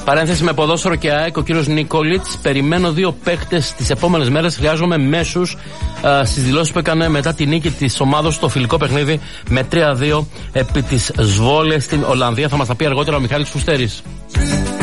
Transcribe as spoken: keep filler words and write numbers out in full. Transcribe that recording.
Παρένθεση με ποδόσφαιρο και ΑΕΚ, ο κύριος Νίκολιτς. Περιμένω δύο παίχτες τις επόμενες μέρες. Χρειάζομαι μέσους στις δηλώσεις που έκανε μετά τη νίκη της ομάδος στο φιλικό παιχνίδι με τρία δύο επί της Σβόλε στην Ολλανδία. Θα μας τα πει αργότερα ο Μιχάλης Φουστέρης.